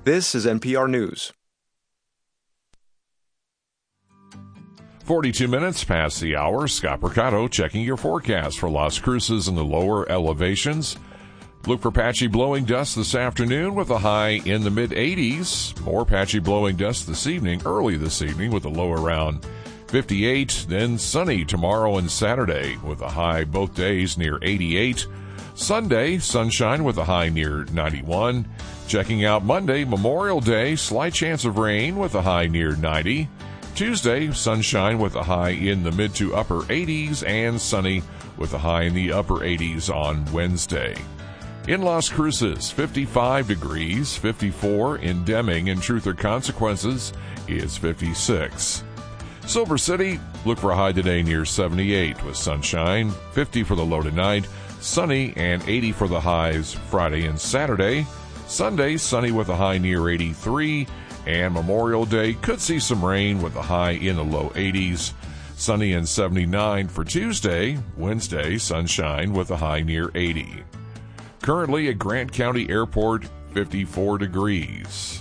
This is NPR News. 42 minutes past the hour. Scott Mercado checking your forecast for Las Cruces in the lower elevations. Look for patchy blowing dust this afternoon with a high in the mid-80s. More patchy blowing dust early this evening with a low around 58. Then sunny tomorrow and Saturday with a high both days near 88. Sunday, sunshine with a high near 91. Checking out Monday, Memorial Day, slight chance of rain with a high near 90. Tuesday, sunshine with a high in the mid to upper 80s and sunny with a high in the upper 80s on Wednesday. In Las Cruces, 55 degrees, 54 in Deming, and Truth or Consequences is 56. Silver City, look for a high today near 78 with sunshine, 50 for the low tonight, sunny and 80 for the highs Friday and Saturday. Sunday, sunny with a high near 83, and Memorial Day could see some rain with a high in the low 80s. Sunny and 79 for Tuesday. Wednesday, sunshine with a high near 80. Currently at Grant County Airport, 54 degrees.